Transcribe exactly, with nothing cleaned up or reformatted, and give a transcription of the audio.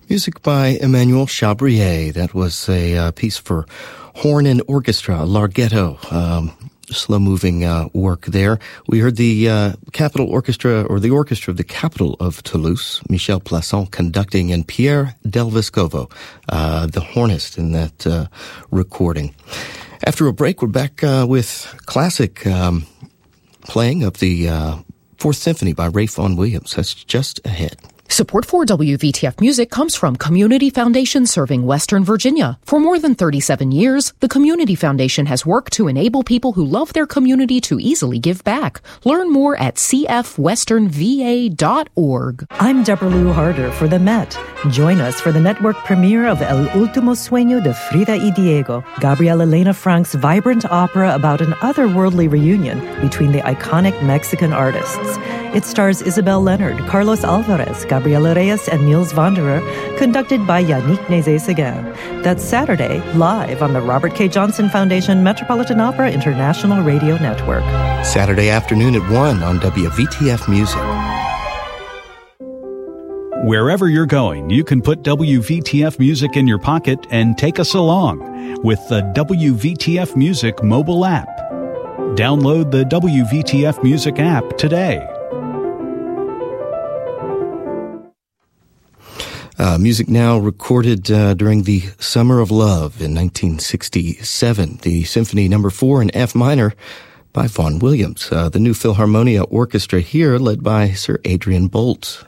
Music by Emmanuel Chabrier. That was a uh, piece for horn and orchestra, Larghetto. Um, slow-moving uh, work there. We heard the uh, Capitol Orchestra, or the orchestra of the capital of Toulouse, Michel Plasson conducting, and Pierre Del Vescovo, uh, the hornist in that uh, recording. After a break, we're back uh, with classic um, playing of the uh, Fourth Symphony by Ralph Vaughan Williams. That's just ahead. Support for W V T F Music comes from Community Foundation serving Western Virginia. For more than thirty-seven years, the Community Foundation has worked to enable people who love their community to easily give back. Learn more at c f western v a dot org. I'm Deborah Lou Harder for the Met. Join us for the network premiere of El Último Sueño de Frida y Diego, Gabriel Elena Frank's vibrant opera about an otherworldly reunion between the iconic Mexican artists. It stars Isabel Leonard, Carlos Alvarez, Gabriela Reyes, and Niels Wanderer, conducted by Yannick Nézet-Séguin. That's Saturday, live on the Robert K. Johnson Foundation Metropolitan Opera International Radio Network. Saturday afternoon at one on W V T F Music. Wherever you're going, you can put W V T F Music in your pocket and take us along with the W V T F Music mobile app. Download the W V T F Music app today. Uh, music now recorded uh, during the Summer of Love in nineteen sixty-seven. The Symphony Number Four in F minor by Vaughan Williams. Uh, the New Philharmonia Orchestra here, led by Sir Adrian Boult.